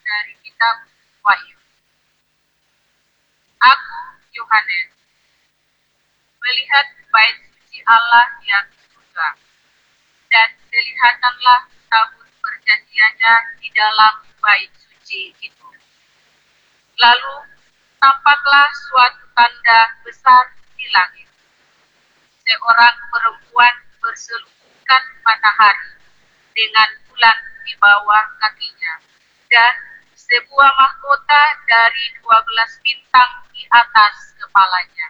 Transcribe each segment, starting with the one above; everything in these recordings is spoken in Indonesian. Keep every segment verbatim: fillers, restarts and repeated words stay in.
dari kitab Wahyu. Aku, Yohanes, melihat bait suci Allah yang surga, dan kelihatanlah tabut perjanjiannya di dalam bait suci itu. Lalu tampaklah suatu tanda besar di langit. Seorang perempuan berselubungkan matahari dengan bulan di bawah kakinya, dan sebuah mahkota dari dua belas bintang di atas kepalanya.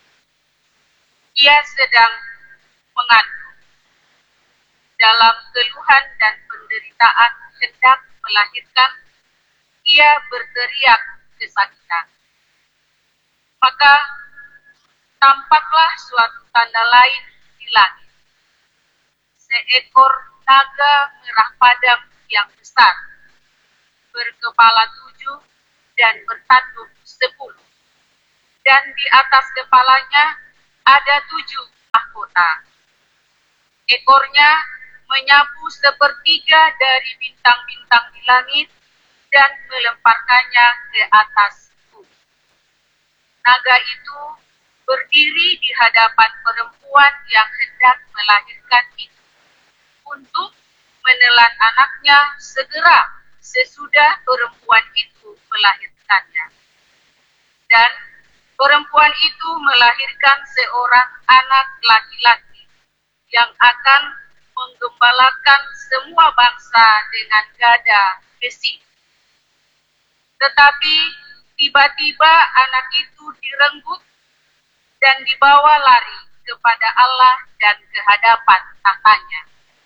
Ia sedang mengandung, dalam keluhan dan penderitaan hendak melahirkan. Ia berteriak kesakitan. Maka tampaklah suatu tanda lain di langit. Seekor naga merah padam yang besar, berkepala tujuh dan bertanduk sepuluh. Dan di atas kepalanya ada tujuh mahkota. Ekornya menyapu sepertiga dari bintang-bintang di langit dan melemparkannya ke atas bumi. Naga itu berdiri di hadapan perempuan yang hendak melahirkan itu, untuk menelan anaknya segera sesudah perempuan itu melahirkannya. Dan perempuan itu melahirkan seorang anak laki-laki yang akan menggembalakan semua bangsa dengan gada besi. Tetapi tiba-tiba anak itu direnggut dan dibawa lari kepada Allah dan ke hadapan tahtanya.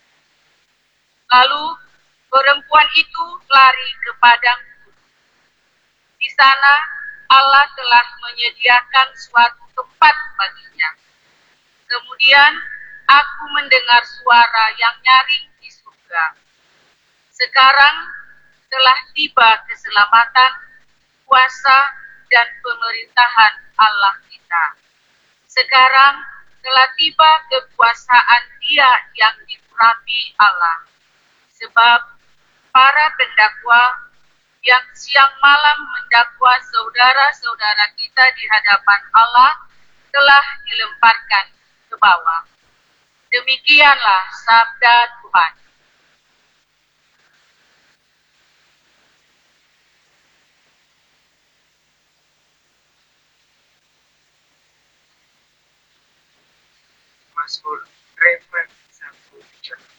Lalu perempuan itu lari ke padang gurun. Di sana Allah telah menyediakan suatu tempat baginya. Kemudian aku mendengar suara yang nyaring di surga. Sekarang telah tiba keselamatan, kuasa, dan pemerintahan Allah kita. Sekarang telah tiba kekuasaan Dia yang diurapi Allah. Sebab para pendakwa yang siang malam mendakwa saudara-saudara kita di hadapan Allah telah dilemparkan ke bawah. Demikianlah sabda Tuhan. Mazmur Referen satu.